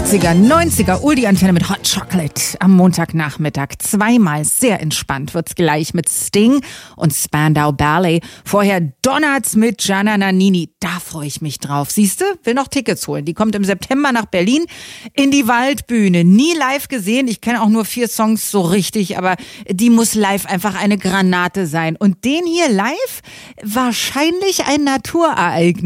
80er, 90er, Uldi-Antenne mit Hot Chocolate am Montagnachmittag. Zweimal sehr entspannt wird's gleich mit Sting und Spandau Ballet. Vorher donnert's mit Gianna Nannini. Da freue ich mich drauf. Siehste, will noch Tickets holen. Die kommt im September nach Berlin in die Waldbühne. Nie live gesehen. Ich kenne auch nur 4 Songs so richtig, aber die muss live einfach eine Granate sein. Und den hier live? Wahrscheinlich ein Naturereignis.